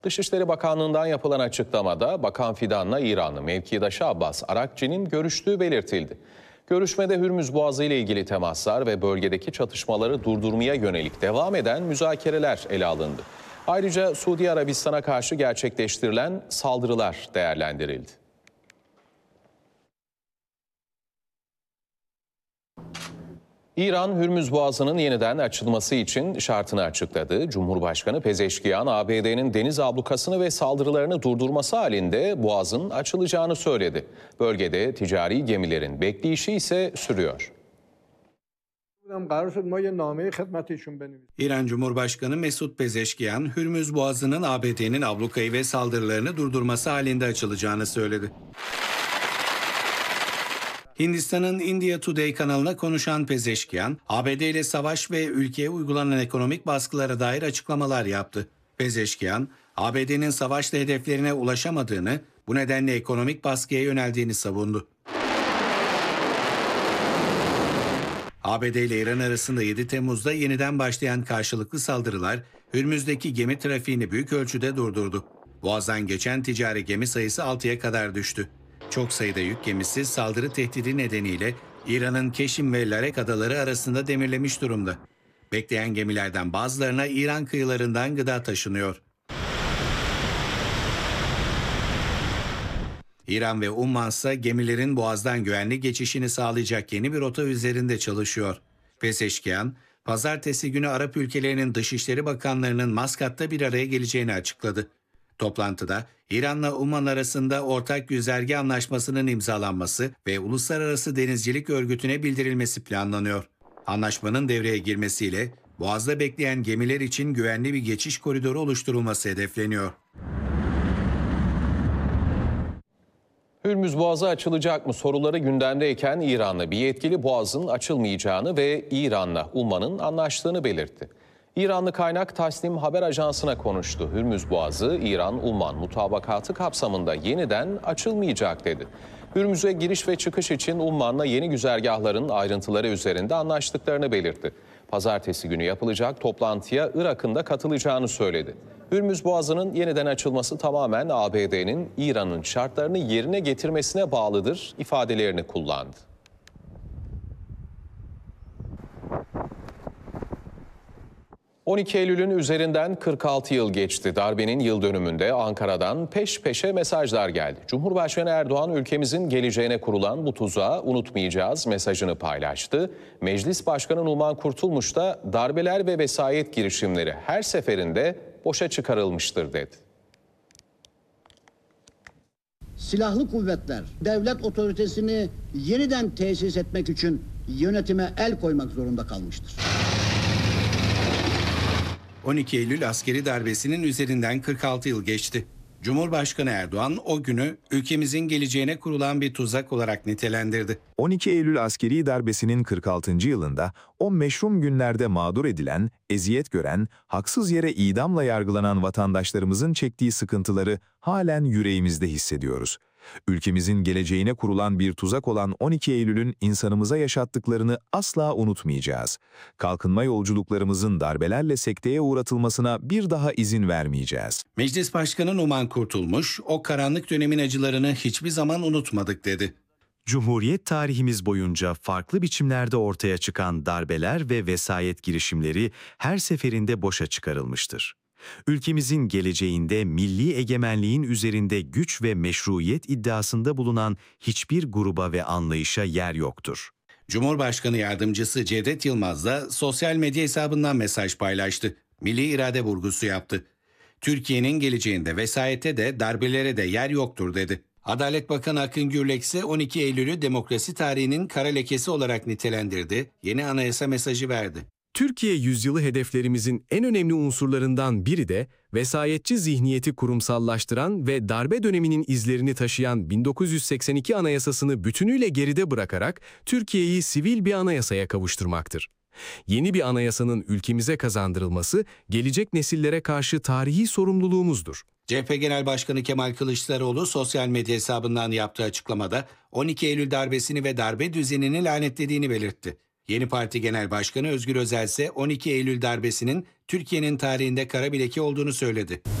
Dışişleri Bakanlığı'ndan yapılan açıklamada Bakan Fidan'la İranlı mevkidaşı Abbas Arakçı'nın görüştüğü belirtildi. Görüşmede Hürmüz Boğazı ile ilgili temaslar ve bölgedeki çatışmaları durdurmaya yönelik devam eden müzakereler ele alındı. Ayrıca Suudi Arabistan'a karşı gerçekleştirilen saldırılar değerlendirildi. İran, Hürmüz Boğazı'nın yeniden açılması için şartını açıkladı. Cumhurbaşkanı Pezeşkiyan, ABD'nin deniz ablukasını ve saldırılarını durdurması halinde Boğaz'ın açılacağını söyledi. Bölgede ticari gemilerin bekleyişi ise sürüyor. İran Cumhurbaşkanı Mesut Pezeşkiyan, Hürmüz Boğazı'nın ABD'nin ablukayı ve saldırılarını durdurması halinde açılacağını söyledi. Hindistan'ın India Today kanalına konuşan Pezeşkiyan, ABD ile savaş ve ülkeye uygulanan ekonomik baskılara dair açıklamalar yaptı. Pezeşkiyan, ABD'nin savaşla hedeflerine ulaşamadığını, bu nedenle ekonomik baskıya yöneldiğini savundu. ABD ile İran arasında 7 Temmuz'da yeniden başlayan karşılıklı saldırılar, Hürmüz'deki gemi trafiğini büyük ölçüde durdurdu. Boğaz'dan geçen ticari gemi sayısı 6'ya kadar düştü. Çok sayıda yük gemisi saldırı tehdidi nedeniyle İran'ın Keşim ve Larek adaları arasında demirlemiş durumda. Bekleyen gemilerden bazılarına İran kıyılarından gıda taşınıyor. İran ve Umman ise gemilerin Boğaz'dan güvenli geçişini sağlayacak yeni bir rota üzerinde çalışıyor. Pezeşkiyan, pazartesi günü Arap ülkelerinin Dışişleri Bakanlarının Maskat'ta bir araya geleceğini açıkladı. Toplantıda İran'la Umman arasında ortak güzergah anlaşmasının imzalanması ve Uluslararası Denizcilik Örgütü'ne bildirilmesi planlanıyor. Anlaşmanın devreye girmesiyle Boğaz'da bekleyen gemiler için güvenli bir geçiş koridoru oluşturulması hedefleniyor. Hürmüz Boğazı açılacak mı soruları gündemdeyken İranlı bir yetkili Boğaz'ın açılmayacağını ve İran'la Umman'ın anlaştığını belirtti. İranlı kaynak Tasnim Haber Ajansı'na konuştu. Hürmüz Boğazı, İran-Umman mutabakatı kapsamında yeniden açılmayacak dedi. Hürmüz'e giriş ve çıkış için Umman'la yeni güzergahların ayrıntıları üzerinde anlaştıklarını belirtti. Pazartesi günü yapılacak toplantıya Irak'ın da katılacağını söyledi. Hürmüz Boğazı'nın yeniden açılması tamamen ABD'nin İran'ın şartlarını yerine getirmesine bağlıdır ifadelerini kullandı. ...12 Eylül'ün üzerinden 46 yıl geçti. Darbenin yıl dönümünde Ankara'dan peş peşe mesajlar geldi. Cumhurbaşkanı Erdoğan ülkemizin geleceğine kurulan bu tuzağı unutmayacağız mesajını paylaştı. Meclis Başkanı Numan Kurtulmuş da darbeler ve vesayet girişimleri her seferinde boşa çıkarılmıştır dedi. Silahlı kuvvetler devlet otoritesini yeniden tesis etmek için yönetime el koymak zorunda kalmıştır. 12 Eylül askeri darbesinin üzerinden 46 yıl geçti. Cumhurbaşkanı Erdoğan o günü ülkemizin geleceğine kurulan bir tuzak olarak nitelendirdi. 12 Eylül askeri darbesinin 46. yılında o meşrum günlerde mağdur edilen, eziyet gören, haksız yere idamla yargılanan vatandaşlarımızın çektiği sıkıntıları halen yüreğimizde hissediyoruz. Ülkemizin geleceğine kurulan bir tuzak olan 12 Eylül'ün insanımıza yaşattıklarını asla unutmayacağız. Kalkınma yolculuklarımızın darbelerle sekteye uğratılmasına bir daha izin vermeyeceğiz. Meclis Başkanı Numan Kurtulmuş, o karanlık dönemin acılarını hiçbir zaman unutmadık dedi. Cumhuriyet tarihimiz boyunca farklı biçimlerde ortaya çıkan darbeler ve vesayet girişimleri her seferinde boşa çıkarılmıştır. Ülkemizin geleceğinde milli egemenliğin üzerinde güç ve meşruiyet iddiasında bulunan hiçbir gruba ve anlayışa yer yoktur. Cumhurbaşkanı Yardımcısı Cevdet Yılmaz da sosyal medya hesabından mesaj paylaştı. Milli irade vurgusu yaptı. Türkiye'nin geleceğinde vesayete de darbelere de yer yoktur dedi. Adalet Bakanı Akın Gürlek ise 12 Eylül'ü demokrasi tarihinin kara lekesi olarak nitelendirdi, yeni anayasa mesajı verdi. Türkiye yüzyılı hedeflerimizin en önemli unsurlarından biri de vesayetçi zihniyeti kurumsallaştıran ve darbe döneminin izlerini taşıyan 1982 Anayasasını bütünüyle geride bırakarak Türkiye'yi sivil bir anayasaya kavuşturmaktır. Yeni bir anayasanın ülkemize kazandırılması gelecek nesillere karşı tarihi sorumluluğumuzdur. CHP Genel Başkanı Kemal Kılıçdaroğlu sosyal medya hesabından yaptığı açıklamada 12 Eylül darbesini ve darbe düzenini lanetlediğini belirtti. Yeni Parti Genel Başkanı Özgür Özel ise 12 Eylül darbesinin Türkiye'nin tarihinde kara bir leke olduğunu söyledi.